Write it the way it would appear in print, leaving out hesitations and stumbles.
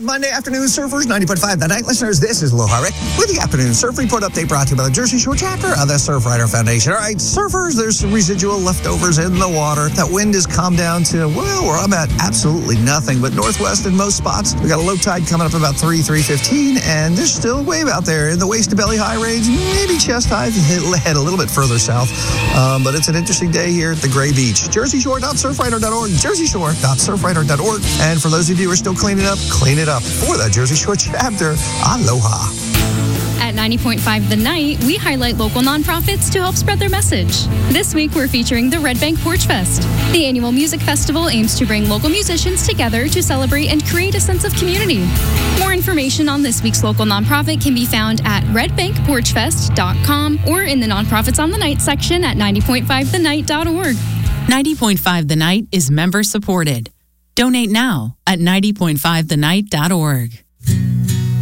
Monday afternoon, surfers, 90.5 The Night listeners. This is Aloha Rick with the Afternoon Surf Report update brought to you by the Jersey Shore chapter of the Surfrider Foundation. All right, surfers, there's some residual leftovers in the water. That wind has calmed down to, well, where I'm at, absolutely nothing. But northwest in most spots, we got a low tide coming up about 3:15, and there's still a wave out there in the waist to belly high range, maybe chest high, head a little bit further south. But it's an interesting day here at the Gray Beach. JerseyShore.surfrider.org, JerseyShore.surfrider.org. And for those of you who are still clean it up for the Jersey Shore chapter. Aloha. At 90.5 The Night, we highlight local nonprofits to help spread their message. This week, we're featuring the Red Bank Porch Fest. The annual music festival aims to bring local musicians together to celebrate and create a sense of community. More information on this week's local nonprofit can be found at redbankporchfest.com or in the Nonprofits on the Night section at 90.5thenight.org. 90.5 The Night is member supported. Donate now at 90.5thenight.org.